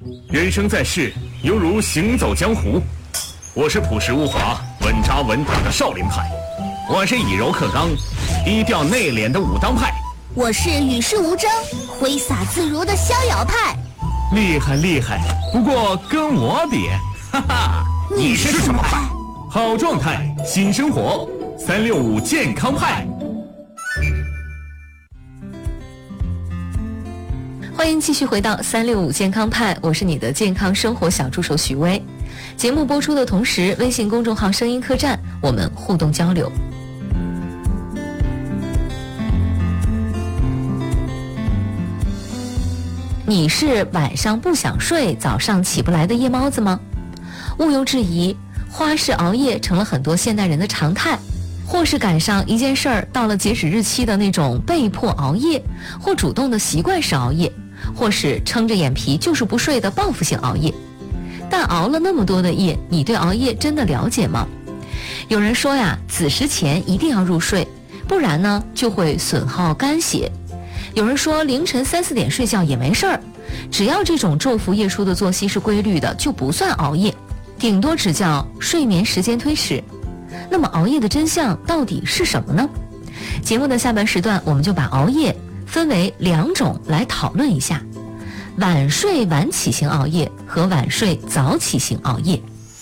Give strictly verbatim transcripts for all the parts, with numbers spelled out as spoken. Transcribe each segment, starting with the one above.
人生在世，犹如行走江湖。我是朴实无华、稳扎稳打的少林派，我是以柔克刚、低调内敛的武当派， 我是与世无争、挥洒自如的逍遥派。 厉害厉害，不过跟我比，哈哈， 你是什么派？ 好状态，新生活，三六五健康派。 欢迎继续回到三六五健康派，我是你的健康生活小助手许巍。节目播出的同时，微信公众号声音客栈我们互动交流。你是晚上不想睡，早上起不来的夜猫子吗？毋庸置疑，花式熬夜成了很多现代人的常态，或是赶上一件事儿到了截止日期的那种被迫熬夜，或主动的习惯式熬夜，或是撑着眼皮就是不睡的报复性熬夜。但熬了那么多的夜，你对熬夜真的了解吗？有人说呀，子时前一定要入睡，不然呢就会损耗肝血。有人说凌晨三四点睡觉也没事儿，只要这种昼伏夜出的作息是规律的，就不算熬夜，顶多只叫睡眠时间推迟。那么熬夜的真相到底是什么呢？节目的下半时段，我们就把熬夜分为两种来讨论一下：晚睡晚起型熬夜和晚睡早起型熬夜。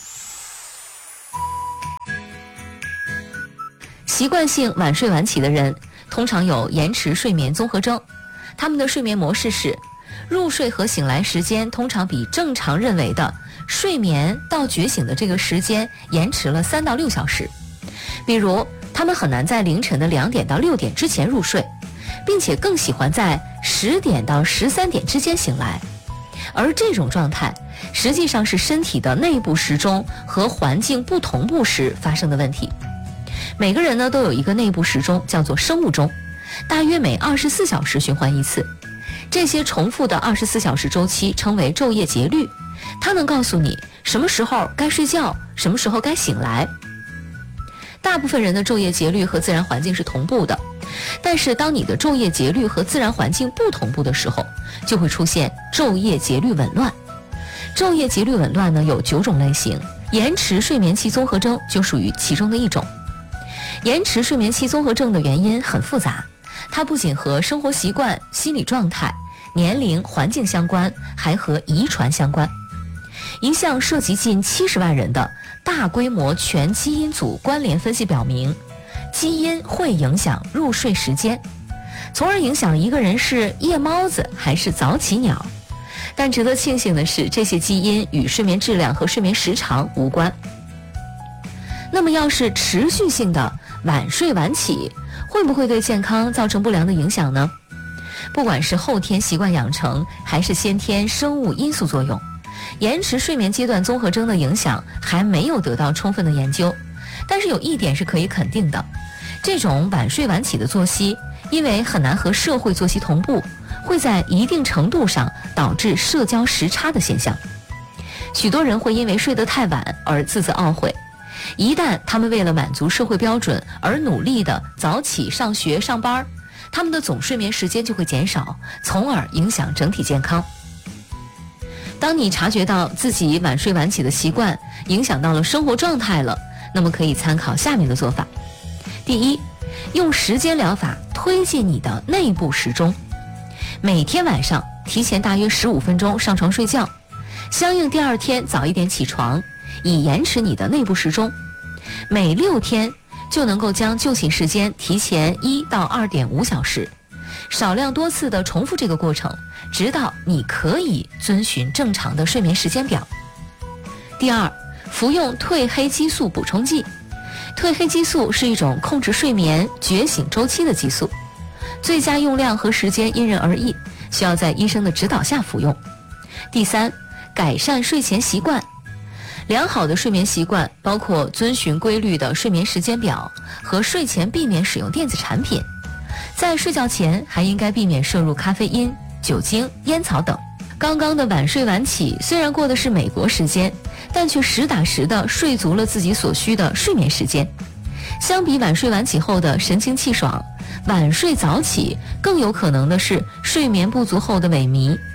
习惯性晚睡晚起的人通常有延迟睡眠综合征，他们的睡眠模式是入睡和醒来时间通常比正常认为的睡眠到觉醒的这个时间延迟了三到六小时。比如他们很难在凌晨的两点到六点之前入睡，并且更喜欢在十点到十三点之间醒来，而这种状态实际上是身体的内部时钟和环境不同步时发生的问题。每个人呢都有一个内部时钟，叫做生物钟，大约每二十四小时循环一次。这些重复的二十四小时周期称为昼夜节律，它能告诉你什么时候该睡觉，什么时候该醒来。大部分人的昼夜节律和自然环境是同步的，但是当你的昼夜节律和自然环境不同步的时候，就会出现昼夜节律紊乱。昼夜节律紊乱呢有九种类型，延迟睡眠期综合征就属于其中的一种。延迟睡眠期综合症的原因很复杂，它不仅和生活习惯、心理状态、年龄、环境相关，还和遗传相关。一项涉及近七十万人的大规模全基因组关联分析表明，基因会影响入睡时间，从而影响一个人是夜猫子还是早起鸟。但值得庆幸的是，这些基因与睡眠质量和睡眠时长无关。那么要是持续性的晚睡晚起，会不会对健康造成不良的影响呢？不管是后天习惯养成，还是先天生物因素作用，延迟睡眠阶段综合征的影响还没有得到充分的研究。但是有一点是可以肯定的，这种晚睡晚起的作息，因为很难和社会作息同步，会在一定程度上导致社交时差的现象。许多人会因为睡得太晚而自责懊悔，一旦他们为了满足社会标准而努力的早起上学上班，他们的总睡眠时间就会减少，从而影响整体健康。当你察觉到自己晚睡晚起的习惯影响到了生活状态了，那么可以参考下面的做法。第一，用时间疗法推进你的内部时钟，每天晚上提前大约十五分钟上床睡觉，相应第二天早一点起床，以延迟你的内部时钟。每六天就能够将就寝时间提前一到二点五小时，少量多次的重复这个过程，直到你可以遵循正常的睡眠时间表。第二，服用褪黑激素补充剂。褪黑激素是一种控制睡眠觉醒周期的激素，最佳用量和时间因人而异，需要在医生的指导下服用。第三，改善睡前习惯。良好的睡眠习惯包括遵循规律的睡眠时间表和睡前避免使用电子产品，在睡觉前还应该避免摄入咖啡因、酒精、烟草等。刚刚的晚睡晚起虽然过的是美国时间，但却实打实的睡足了自己所需的睡眠时间。相比晚睡晚起后的神清气爽，晚睡早起更有可能的是睡眠不足后的萎靡。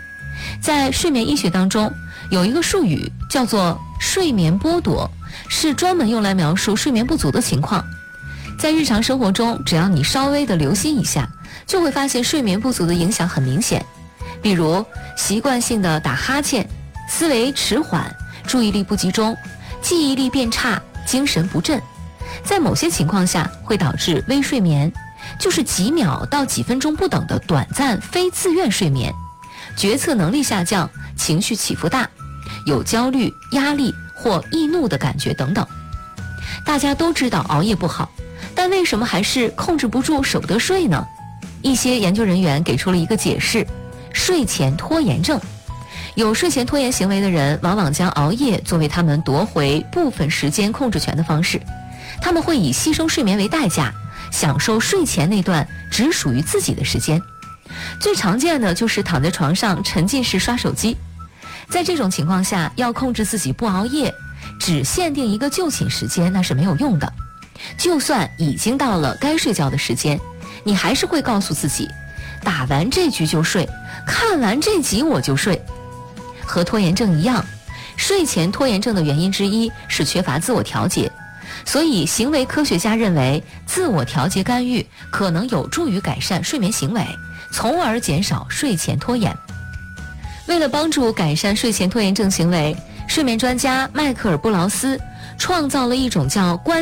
在睡眠医学当中，有一个术语叫做睡眠剥夺，是专门用来描述睡眠不足的情况。在日常生活中，只要你稍微的留心一下，就会发现睡眠不足的影响很明显。比如习惯性的打哈欠、思维迟缓、注意力不集中、记忆力变差、精神不振，在某些情况下会导致微睡眠，就是几秒到几分钟不等的短暂非自愿睡眠，决策能力下降，情绪起伏大，有焦虑、压力或易怒的感觉等等。大家都知道熬夜不好，但为什么还是控制不住舍不得睡呢？一些研究人员给出了一个解释：睡前拖延症。有睡前拖延行为的人，往往将熬夜作为他们夺回部分时间控制权的方式。他们会以牺牲睡眠为代价，享受睡前那段只属于自己的时间。最常见的就是躺在床上沉浸式刷手机。在这种情况下，要控制自己不熬夜，只限定一个就寝时间，那是没有用的。就算已经到了该睡觉的时间，你还是会告诉自己，打完这局就睡，看完这集我就睡。和拖延症一样，睡前拖延症的原因之一是缺乏自我调节，所以行为科学家认为，自我调节干预可能有助于改善睡眠行为，从而减少睡前拖延。为了帮助改善睡前拖延症行为，睡眠专家迈克尔·布劳斯创造了一种叫关